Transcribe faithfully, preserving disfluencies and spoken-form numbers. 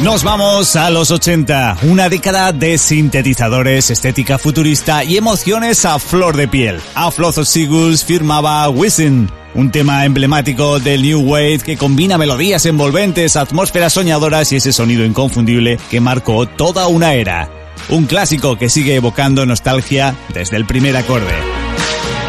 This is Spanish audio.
Nos vamos a los ochenta, una década de sintetizadores, estética futurista y emociones a flor de piel. Afloat of Seagulls firmaba Wisin, un tema emblemático del New Wave que combina melodías envolventes, atmósferas soñadoras y ese sonido inconfundible que marcó toda una era. Un clásico que sigue evocando nostalgia desde el primer acorde.